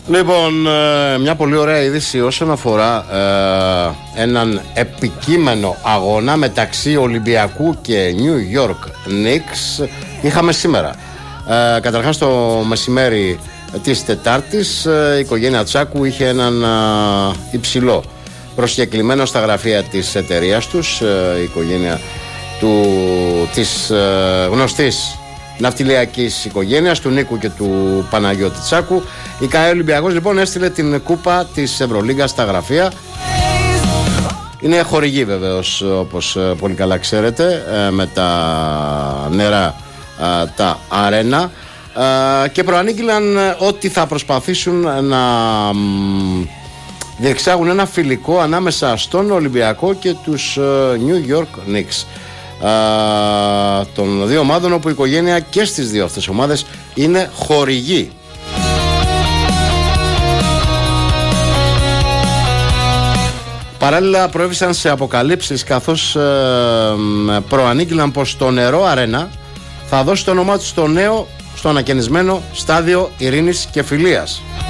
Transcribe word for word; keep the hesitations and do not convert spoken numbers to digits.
Λοιπόν, μια πολύ ωραία είδηση όσον αφορά ε, έναν επικείμενο αγώνα μεταξύ Ολυμπιακού και New York Knicks είχαμε σήμερα. Ε, καταρχάς το μεσημέρι της Τετάρτης ε, η οικογένεια Τσάκου είχε έναν ε, υψηλό προσκεκλημένο στα γραφεία της εταιρείας τους, ε, η οικογένεια του, της ε, γνωστής ναυτιλιακής οικογένειας του Νίκου και του Παναγιώτη Τσάκου. Η ΚΑΕ Ολυμπιακός λοιπόν έστειλε την κούπα της Ευρωλίγκας στα γραφεία. Είναι χορηγή βεβαίως, όπως πολύ καλά ξέρετε, με τα νερά τα αρένα, και προανήγγειλαν ότι θα προσπαθήσουν να διεξάγουν ένα φιλικό ανάμεσα στον Ολυμπιακό και τους New York Knicks, των δύο ομάδων, όπου η οικογένεια και στις δύο αυτές ομάδες είναι χορηγή. Παράλληλα προέβησαν σε αποκαλύψεις, καθώς ε, προανήγγειλαν πως το νερό αρένα θα δώσει το όνομά του στο νέο, στο ανακαινισμένο στάδιο ειρήνης και φιλίας.